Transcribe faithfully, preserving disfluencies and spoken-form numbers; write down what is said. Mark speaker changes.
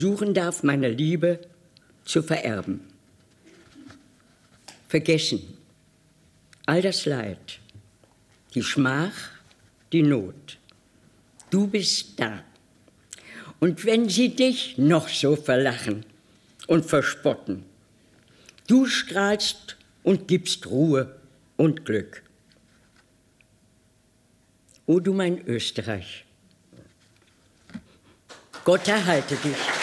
Speaker 1: suchen darf, meine Liebe zu vererben. Vergessen all das Leid, die Schmach, die Not. Du bist da. Und wenn sie dich noch so verlachen und verspotten, du strahlst und gibst Ruhe und Glück. O du mein Österreich, Gott erhalte dich.